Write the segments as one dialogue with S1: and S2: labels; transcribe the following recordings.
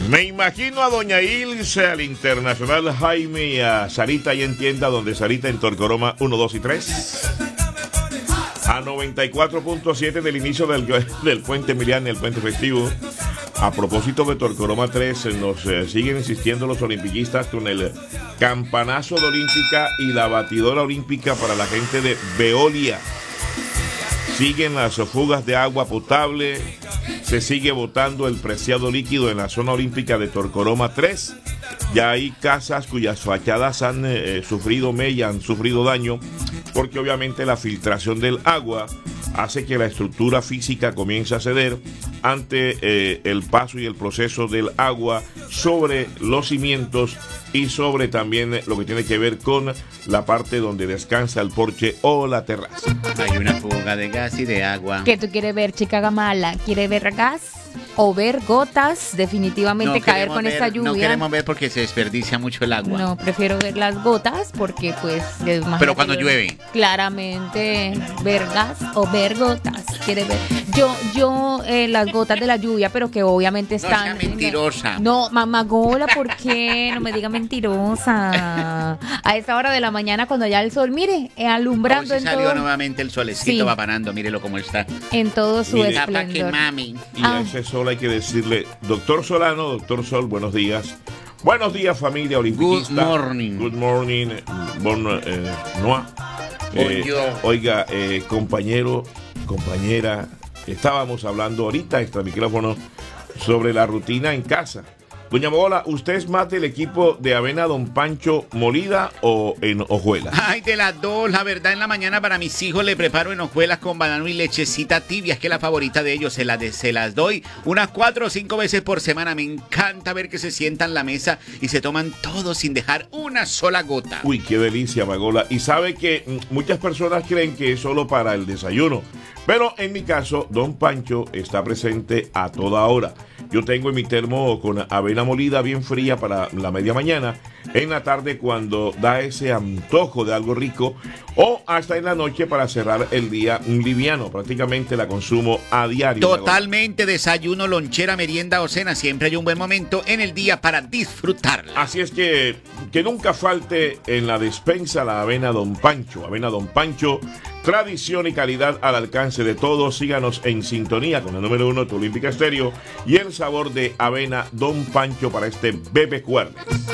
S1: Me imagino a doña Ilse, al Internacional Jaime y a Sarita ahí en tienda, donde Sarita en Torcoroma 1, 2 y 3. A 94.7 del inicio del puente Emiliano, el puente festivo. A propósito de Torcoroma 3, nos siguen insistiendo los olimpiquistas con el campanazo de Olímpica y la batidora olímpica para la gente de Veolia. Siguen las fugas de agua potable, se sigue botando el preciado líquido en la zona olímpica de Torcoroma 3. Ya hay casas cuyas fachadas han sufrido mella, han sufrido daño, porque obviamente la filtración del agua hace que la estructura física comience a ceder ante el paso y el proceso del agua sobre los cimientos y sobre también lo que tiene que ver con la parte donde descansa el porche o la terraza.
S2: Hay una fuga de gas y de agua.
S3: ¿Qué tú quieres ver, chica gamala? ¿Quiere ver gas o ver gotas? Definitivamente caer con esta lluvia.
S2: No queremos ver porque se desperdicia mucho el agua.
S3: No, prefiero ver las gotas porque pues es más.
S2: Pero cuando llueve.
S3: Claramente, ver gas o ver gotas. ¿Quiere ver? Yo las gotas de la lluvia, pero que obviamente están.
S2: No sea mentirosa.
S3: No, mamagola, ¿por qué? No me diga mentirosa. A esta hora de la mañana cuando ya el sol, mire, alumbrando
S2: Hoy
S3: en
S2: salió
S3: todo.
S2: nuevamente el solecito,
S3: Sí.
S2: va parando, mírelo cómo está.
S3: En todo su
S1: Mire,
S2: Tapa que
S3: esplendor.
S2: mami.
S1: Y a ese sol hay que decirle, doctor Solano, doctor Sol, buenos días. Buenos días, familia olimpiquista.
S2: Good morning.
S1: Good morning, bon noa.
S2: Bonjour.
S1: Oiga, compañero, compañera, estábamos hablando ahorita, extra micrófono, sobre la rutina en casa. Doña Mogola, ¿usted es más del equipo de avena Don Pancho molida o en hojuelas?
S2: Ay, de las dos, la verdad, en la mañana para mis hijos le preparo en hojuelas con banano y lechecita tibia, es que es la favorita de ellos, se las doy unas 4 o 5 veces por semana. Me encanta ver que se sientan en la mesa y se toman todo sin dejar una sola gota.
S1: Uy, qué delicia, Magola. Y sabe que muchas personas creen que es solo para el desayuno, pero en mi caso, Don Pancho está presente a toda hora. Yo tengo en mi termo con avena molida bien fría para la media mañana, en la tarde cuando da ese antojo de algo rico, o hasta en la noche para cerrar el día liviano. Prácticamente la consumo a diario.
S2: Totalmente, desayuno, lonchera, merienda o cena. Siempre hay un buen momento en el día para disfrutarla.
S1: Así es que nunca falte en la despensa la avena Don Pancho. Avena Don Pancho, tradición y calidad al alcance de todos. Síganos en sintonía con el número 1 de tu Olímpica Estéreo y el sabor de avena Don Pancho para este bebé jueves.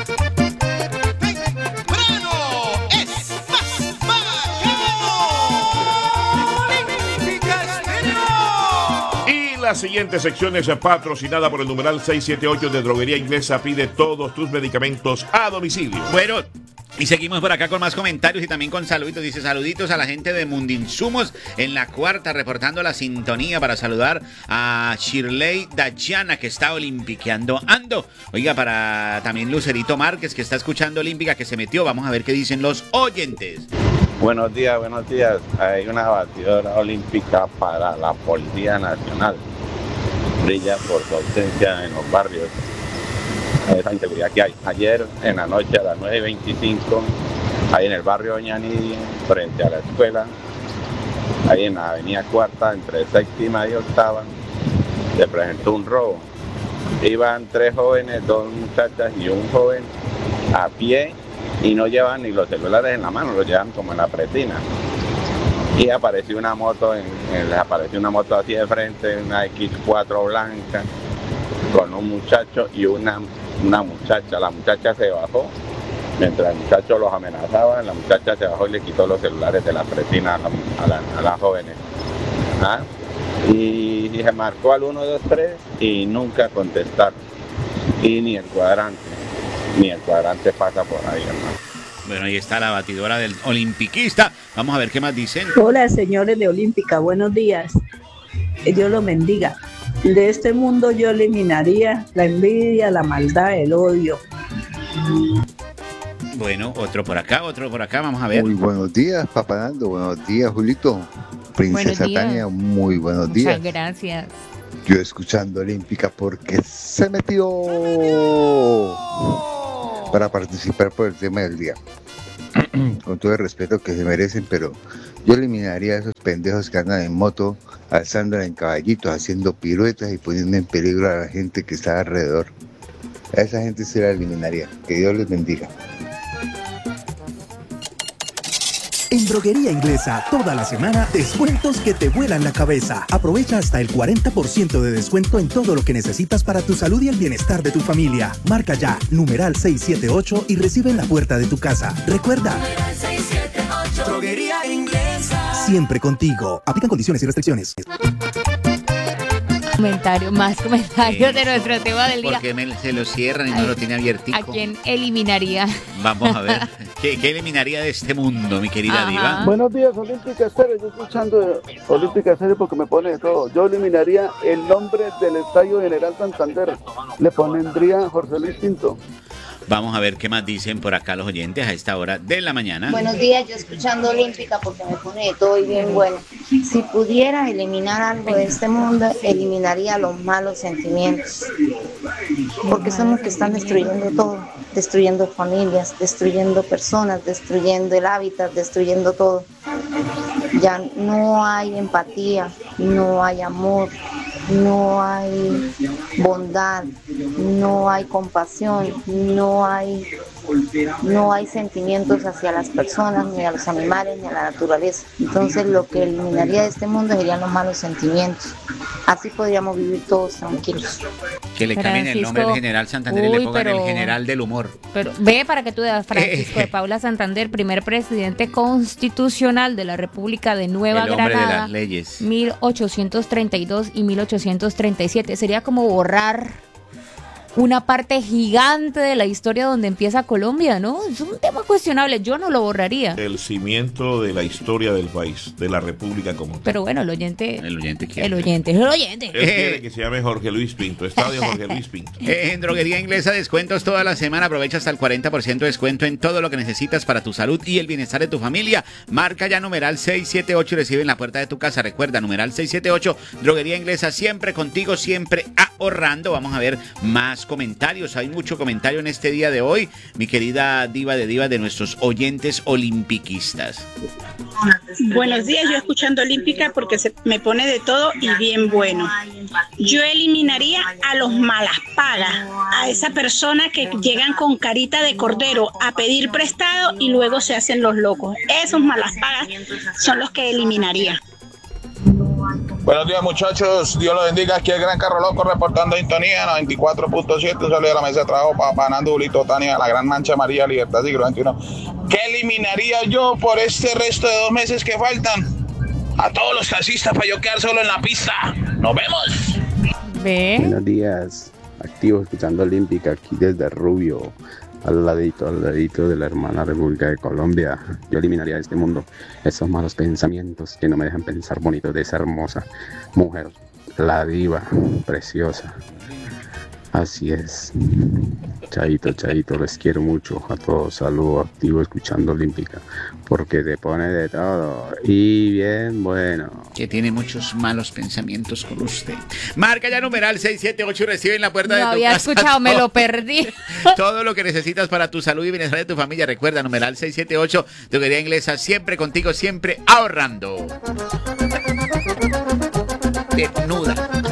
S1: La siguiente sección es patrocinada por el numeral 678 de Droguería Inglesa. Pide todos tus medicamentos a domicilio.
S2: Bueno, y seguimos por acá con más comentarios y también con saluditos. Dice, saluditos a la gente de Mundinsumos en la cuarta, reportando la sintonía para saludar a Shirley Dayana, que está olimpiqueando ando. Oiga, para también Lucerito Márquez, que está escuchando Olímpica, que se metió. Vamos a ver qué dicen los oyentes.
S4: Buenos días, buenos días. Hay una batidora olímpica para la Policía Nacional. Brilla por su ausencia en los barrios. Esa inseguridad que hay. Ayer en la noche a las 9:25, ahí en el barrio Doña Nidia, frente a la escuela, ahí en la avenida Cuarta, entre séptima y octava, se presentó un robo. Iban 3 jóvenes, 2 muchachas y un joven a pie y no llevan ni los celulares en la mano, los llevan como en la pretina. Y apareció una moto, apareció una moto así de frente, una X4 blanca, con un muchacho y una muchacha. La muchacha se bajó, mientras el muchacho los amenazaba, la muchacha se bajó y le quitó los celulares de la pretina a las jóvenes. ¿Ah? Y se marcó al 123 y nunca contestaron. Y ni el cuadrante pasa por ahí, hermano.
S2: Bueno, ahí está la batidora del olimpiquista. Vamos a ver qué más dicen.
S5: Hola, señores de Olímpica, buenos días. Que Dios los bendiga. De este mundo yo eliminaría la envidia, la maldad, el odio.
S2: Bueno, otro por acá, vamos a ver.
S6: Muy buenos días, Papá Nando. Buenos días, Julito. Princesa Tania, muy buenos días.
S3: Muchas gracias.
S6: Yo escuchando Olímpica porque se metió para participar por el tema del día. Con todo el respeto que se merecen, pero yo eliminaría a esos pendejos que andan en moto, alzándola en caballitos, haciendo piruetas y poniendo en peligro a la gente que está alrededor. A esa gente se la eliminaría. Que Dios les bendiga.
S7: En Droguería Inglesa, toda la semana, descuentos que te vuelan la cabeza. Aprovecha hasta el 40% de descuento en todo lo que necesitas para tu salud y el bienestar de tu familia. Marca ya, numeral 678 y recibe en la puerta de tu casa. Recuerda, Droguería Inglesa. Siempre contigo. Aplican condiciones y restricciones.
S3: Más comentarios de nuestro tema del día.
S2: Porque se lo cierran y no lo tiene abiertico.
S3: ¿A quién eliminaría?
S2: Vamos a ver. ¿Qué eliminaría de este mundo, mi querida Diva?
S8: Buenos días, Olímpica Estéreo. Yo escuchando Olímpica Estéreo porque me pone de todo. Yo eliminaría el nombre del Estadio General Santander. Le pondría Jorge Luis Pinto.
S2: Vamos a ver qué más dicen por acá los oyentes a esta hora de la mañana.
S9: Buenos días, yo escuchando Olímpica porque me pone de todo y bien bueno. Si pudiera eliminar algo de este mundo, eliminaría los malos sentimientos. Porque son los que están destruyendo todo. Destruyendo familias, destruyendo personas, destruyendo el hábitat, destruyendo todo. Ya no hay empatía, no hay amor, no hay bondad, no hay compasión, no hay sentimientos hacia las personas, ni a los animales, ni a la naturaleza. Entonces lo que eliminaría de este mundo serían los malos sentimientos. Así podríamos vivir todos tranquilos.
S2: Que le cambien el nombre del General Santander y le pongan el General del Humor.
S3: Pero ve para que tú veas, Francisco de Paula Santander, primer presidente constitucional de la República de Nueva Granada.
S2: El hombre de las leyes.
S3: 1832 y 1837. Sería como borrar una parte gigante de la historia donde empieza Colombia, ¿no? Es un tema cuestionable, yo no lo borraría.
S1: El cimiento de la historia del país, de la República como tal.
S3: Pero bueno, el oyente quiere.
S1: Él quiere que se llame Jorge Luis Pinto, Estadio Jorge Luis Pinto.
S2: En Droguería Inglesa, descuentos toda la semana. Aprovecha hasta el 40% de descuento en todo lo que necesitas para tu salud y el bienestar de tu familia. Marca ya numeral 678 y recibe en la puerta de tu casa. Recuerda, numeral 678, Droguería Inglesa, siempre contigo, siempre ahorrando. Vamos a ver más comentarios. Hay mucho comentario en este día de hoy, mi querida diva de nuestros oyentes olimpiquistas.
S10: Buenos días, yo escuchando Olímpica porque me pone de todo y bien bueno. Yo eliminaría a los malas pagas, a esa persona que llegan con carita de cordero a pedir prestado y luego se hacen los locos. Esos malas pagas son los que eliminaría.
S11: Buenos días, muchachos, Dios los bendiga. Aquí el Gran Carro Loco reportando sintonía 94.7. Un saludo de la mesa de trabajo para Panando, Bulito, Tania, la Gran Mancha María, Libertad, siglo XXI. ¿Qué eliminaría yo por este resto de 2 meses que faltan? A todos los taxistas para yo quedar solo en la pista. ¡Nos vemos!
S12: Buenos días, activo escuchando Olímpica aquí desde Rubio, al ladito de la hermana República de Colombia. Yo eliminaría de este mundo esos malos pensamientos que no me dejan pensar bonito de esa hermosa mujer, la diva, preciosa. Así es. Chaito, les quiero mucho a todos. Saludo activo escuchando Olímpica, porque te pone de todo y bien bueno.
S2: Que tiene muchos malos pensamientos con usted. Marca ya numeral 678 y recibe en la puerta de tu casa.
S3: No había escuchado, me lo perdí.
S2: Todo lo que necesitas para tu salud y bienestar de tu familia. Recuerda, numeral 678, Droguería Inglesa, siempre contigo, siempre ahorrando. Desnuda.